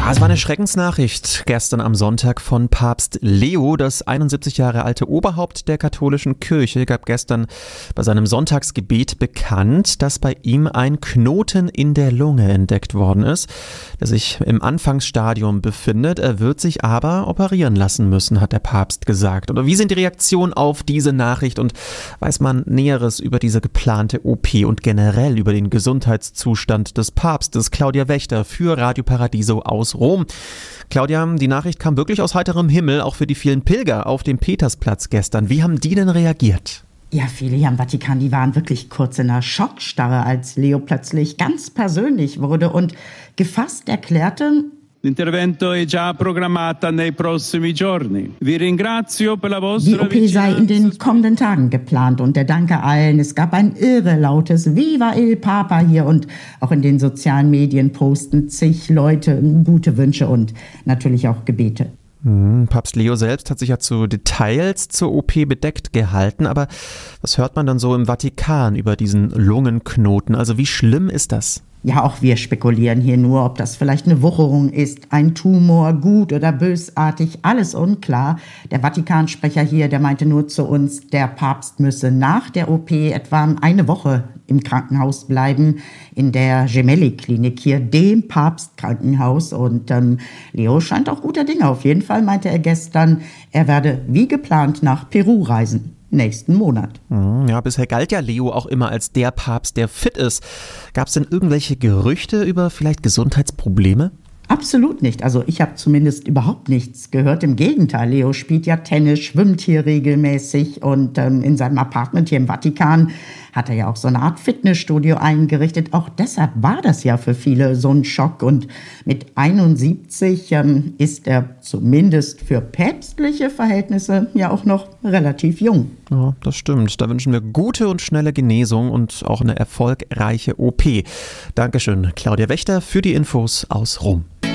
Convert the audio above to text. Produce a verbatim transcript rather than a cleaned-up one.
Ja, es war eine Schreckensnachricht gestern am Sonntag von Papst Leo. Das einundsiebzig Jahre alte Oberhaupt der katholischen Kirche gab gestern bei seinem Sonntagsgebet bekannt, dass bei ihm ein Knoten in der Lunge entdeckt worden ist, der sich im Anfangsstadium befindet. Er wird sich aber operieren lassen müssen, hat der Papst gesagt. Oder wie sind die Reaktionen auf diese Nachricht und weiß man Näheres über diese geplante O P und generell über den Gesundheitszustand des Papstes? Claudia Wächter für Radio Paradiso aus Rom. Claudia, die Nachricht kam wirklich aus heiterem Himmel, auch für die vielen Pilger auf dem Petersplatz gestern. Wie haben die denn reagiert? Ja, viele hier am Vatikan, die waren wirklich kurz in einer Schockstarre, als Leo plötzlich ganz persönlich wurde und gefasst erklärte: L'intervento è già programmata nei prossimi giorni. Vi ringrazio per la vostra Die O P sei in den kommenden Tagen geplant und er danke allen. Es gab ein irre lautes Viva il Papa hier und auch in den sozialen Medien posten zig Leute gute Wünsche und natürlich auch Gebete. Hm, Papst Leo selbst hat sich ja zu Details zur O P bedeckt gehalten, aber was hört man dann so im Vatikan über diesen Lungenknoten? Also wie schlimm ist das? Ja, auch wir spekulieren hier nur, ob das vielleicht eine Wucherung ist, ein Tumor, gut oder bösartig, alles unklar. Der Vatikansprecher hier, der meinte nur zu uns, der Papst müsse nach der O P etwa eine Woche im Krankenhaus bleiben, in der Gemelli-Klinik hier, dem Papstkrankenhaus. Und ähm, Leo scheint auch guter Dinge. Auf jeden Fall meinte er gestern, er werde wie geplant nach Peru reisen. Nächsten Monat. Ja, bisher galt ja Leo auch immer als der Papst, der fit ist. Gab es denn irgendwelche Gerüchte über vielleicht Gesundheitsprobleme? Absolut nicht. Also ich habe zumindest überhaupt nichts gehört. Im Gegenteil, Leo spielt ja Tennis, schwimmt hier regelmäßig und ähm, in seinem Apartment hier im Vatikan hat er ja auch so eine Art Fitnessstudio eingerichtet. Auch deshalb war das ja für viele so ein Schock. Und mit einundsiebzig ähm, ist er zumindest für päpstliche Verhältnisse ja auch noch relativ jung. Ja, das stimmt. Da wünschen wir gute und schnelle Genesung und auch eine erfolgreiche O P. Dankeschön, Claudia Wächter, für die Infos aus Rom.